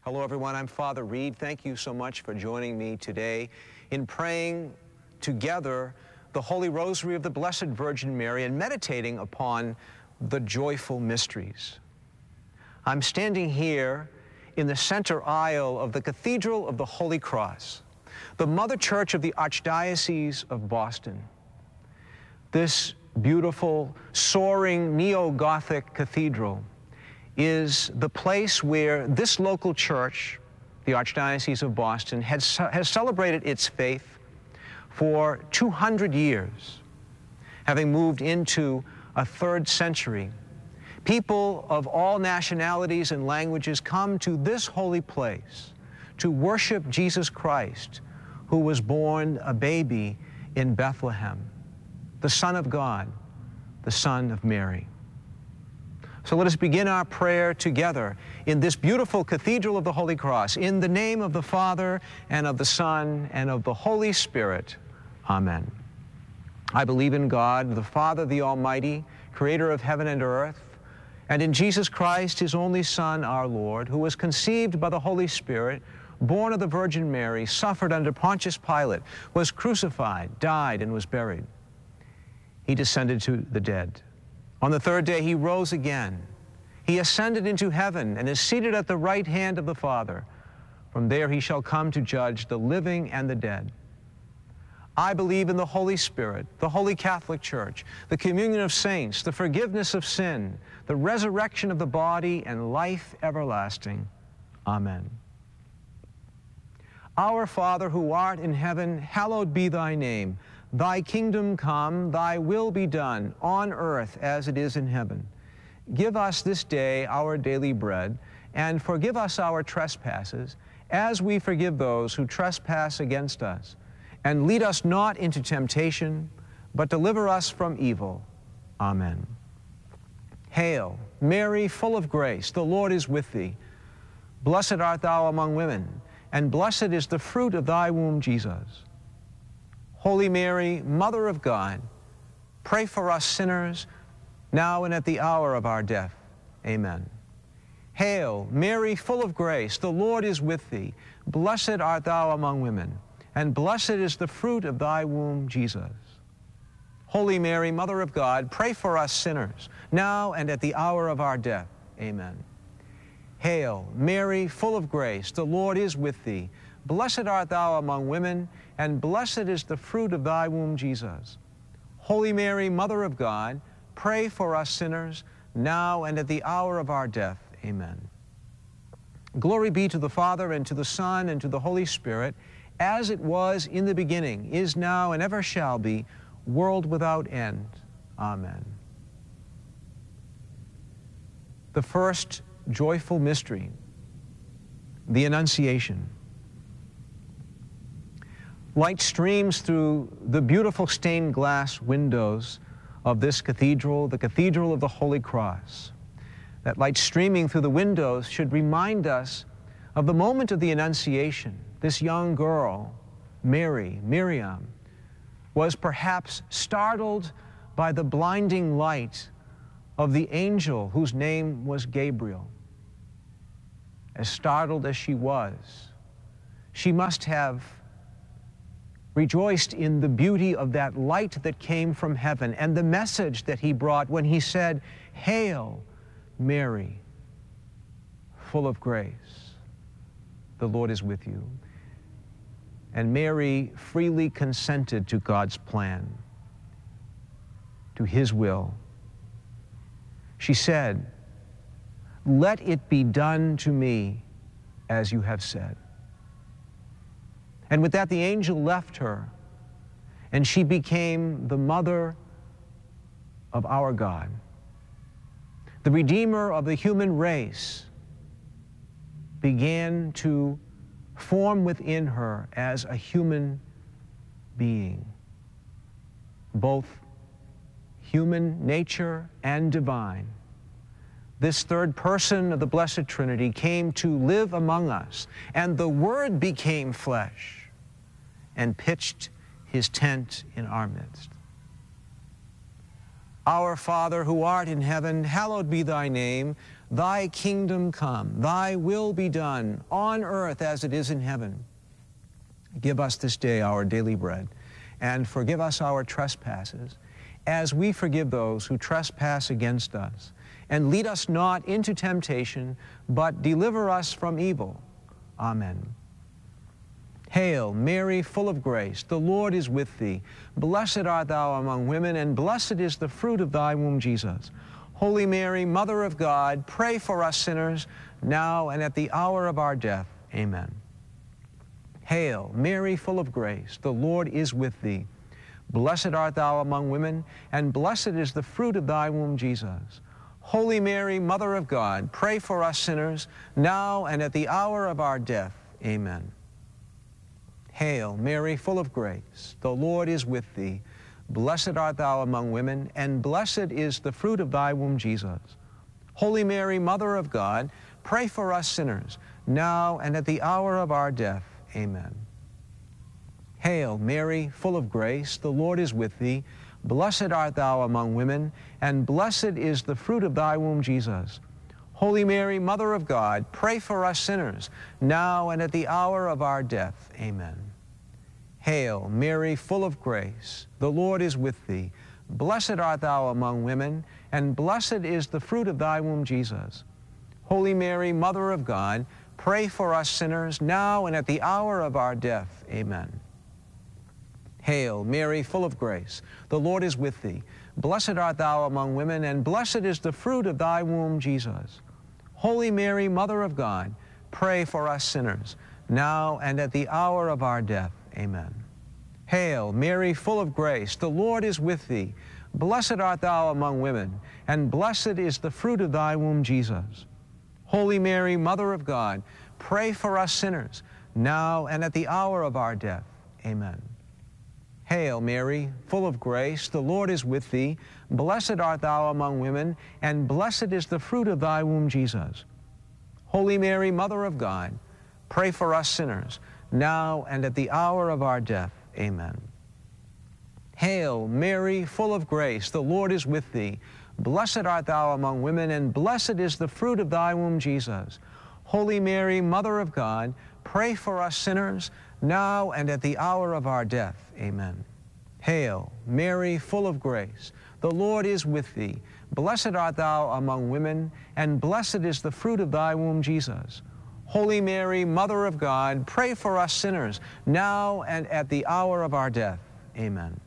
Hello, everyone. I'm Father Reed. Thank you so much for joining me today in praying together the Holy Rosary of the Blessed Virgin Mary and meditating upon the joyful mysteries. I'm standing here in the center aisle of the Cathedral of the Holy Cross, the Mother Church of the Archdiocese of Boston. This beautiful, soaring neo-Gothic cathedral is the place where this local church, the Archdiocese of Boston, has celebrated its faith for 200 years, having moved into a third century. People of all nationalities and languages come to this holy place to worship Jesus Christ, who was born a baby in Bethlehem, the Son of God, the Son of Mary. So let us begin our prayer together in this beautiful Cathedral of the Holy Cross, in the name of the Father, and of the Son, and of the Holy Spirit. Amen. I believe in God, the Father, the Almighty, creator of heaven and earth, and in Jesus Christ, his only Son, our Lord, who was conceived by the Holy Spirit, born of the Virgin Mary, suffered under Pontius Pilate, was crucified, died, and was buried. He descended to the dead. On the third day, he rose again. He ascended into heaven and is seated at the right hand of the Father. From there he shall come to judge the living and the dead. I believe in the Holy Spirit, the Holy Catholic Church, the communion of saints, the forgiveness of sin, the resurrection of the body, and life everlasting. Amen. Our Father, who art in heaven, hallowed be thy name. Thy kingdom come, thy will be done, on earth as it is in heaven. Give us this day our daily bread, and forgive us our trespasses, as we forgive those who trespass against us. And lead us not into temptation, but deliver us from evil. Amen. Hail, Mary, full of grace, the Lord is with thee. Blessed art thou among women, and blessed is the fruit of thy womb, Jesus. Holy Mary, Mother of God, pray for us sinners, now and at the hour of our death. Amen. Hail, Mary, full of grace, the Lord is with thee. Blessed art thou among women, and blessed is the fruit of thy womb, Jesus. Holy Mary, Mother of God, pray for us sinners, now and at the hour of our death. Amen. Hail, Mary, full of grace, the Lord is with thee. Blessed art thou among women, and blessed is the fruit of thy womb, Jesus. Holy Mary, Mother of God, pray for us sinners, now and at the hour of our death. Amen. Glory be to the Father, and to the Son, and to the Holy Spirit, as it was in the beginning, is now, and ever shall be, world without end. Amen. The first joyful mystery, the Annunciation. Light streams through the beautiful stained glass windows of this cathedral, the Cathedral of the Holy Cross. That light streaming through the windows should remind us of the moment of the Annunciation. This young girl, Miriam, was perhaps startled by the blinding light of the angel whose name was Gabriel. As startled as she was, she must have rejoiced in the beauty of that light that came from heaven and the message that he brought when he said, "Hail, Mary, full of grace, the Lord is with you." And Mary freely consented to God's plan, to his will. She said, "Let it be done to me as you have said." And with that, the angel left her, and she became the mother of our God, the Redeemer of the human race, began to form within her as a human being, both human nature and divine. This third person of the Blessed Trinity came to live among us, and the Word became flesh and pitched his tent in our midst. Our Father, who art in heaven, hallowed be thy name. Thy kingdom come, thy will be done, on earth as it is in heaven. Give us this day our daily bread, and forgive us our trespasses, as we forgive those who trespass against us. And lead us not into temptation, but deliver us from evil. Amen. Hail, Mary, full of grace, the Lord is with thee. Blessed art thou among women, and blessed is the fruit of thy womb, Jesus. Holy Mary, Mother of God, pray for us sinners, now and at the hour of our death. Amen. Hail, Mary, full of grace, the Lord is with thee. Blessed art thou among women, and blessed is the fruit of thy womb, Jesus. Holy Mary, Mother of God, pray for us sinners, now and at the hour of our death. Amen. Hail, Mary, full of grace, the Lord is with thee. Blessed art thou among women, and blessed is the fruit of thy womb, Jesus. Holy Mary, Mother of God, pray for us sinners, now and at the hour of our death. Amen. Hail, Mary, full of grace, the Lord is with thee. Blessed art thou among women, and blessed is the fruit of thy womb, Jesus. Holy Mary, Mother of God, pray for us sinners, now and at the hour of our death. Amen. Hail, Mary, full of grace, the Lord is with thee. Blessed art thou among women, and blessed is the fruit of thy womb, Jesus. Holy Mary, Mother of God, pray for us sinners, now and at the hour of our death. Amen. Hail, Mary, full of grace, the Lord is with thee. Blessed art thou among women, and blessed is the fruit of thy womb, Jesus. Holy Mary, Mother of God, pray for us sinners, now and at the hour of our death. Amen. Hail, Mary, full of grace, the Lord is with thee. Blessed art thou among women, and blessed is the fruit of thy womb, Jesus. Holy Mary, Mother of God, pray for us sinners, now and at the hour of our death. Amen. Hail, Mary, full of grace, the Lord is with thee. Blessed art thou among women, and blessed is the fruit of thy womb, Jesus. Holy Mary, Mother of God, pray for us sinners, now and at the hour of our death. Amen. Hail, Mary, full of grace, the Lord is with thee. Blessed art thou among women, and blessed is the fruit of thy womb, Jesus. Holy Mary, Mother of God, pray for us sinners, now and at the hour of our death. Amen. Hail, Mary, full of grace, the Lord is with thee. Blessed art thou among women, and blessed is the fruit of thy womb, Jesus. Holy Mary, Mother of God, pray for us sinners, now and at the hour of our death. Amen.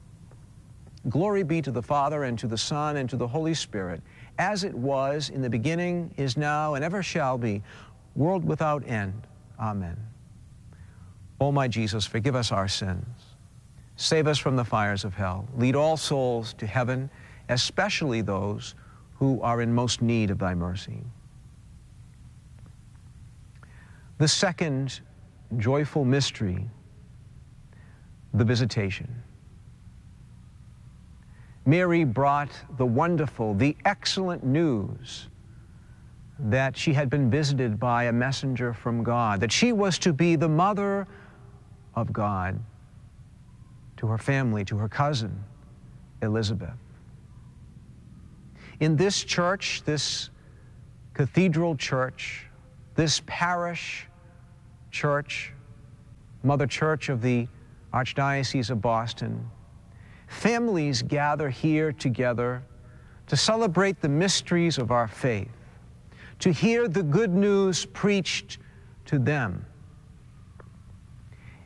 Glory be to the Father, and to the Son, and to the Holy Spirit, as it was in the beginning, is now, and ever shall be, world without end. Amen. O my Jesus, forgive us our sins. Save us from the fires of hell. Lead all souls to heaven, especially those who are in most need of thy mercy. The second joyful mystery, the Visitation. Mary brought the wonderful, the excellent news that she had been visited by a messenger from God, that she was to be the mother of God to her family, to her cousin, Elizabeth. In this church, this cathedral church, this parish church, Mother Church of the Archdiocese of Boston, families gather here together to celebrate the mysteries of our faith, to hear the good news preached to them